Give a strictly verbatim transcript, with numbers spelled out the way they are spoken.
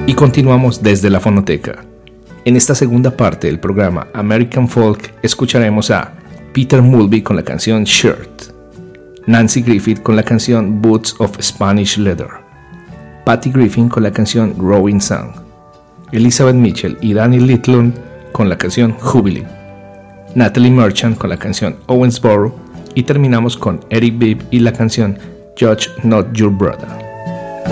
Y continuamos desde la fonoteca. En esta segunda parte del programa American Folk escucharemos a Peter Mulvey con la canción Shirt, Nancy Griffith con la canción Boots of Spanish Leather, Patty Griffin con la canción Growing Song, Elizabeth Mitchell y Danny Littlun con la canción Jubilee, Natalie Merchant con la canción Owensboro y terminamos con Eric Bibb y la canción Judge Not Your Brother.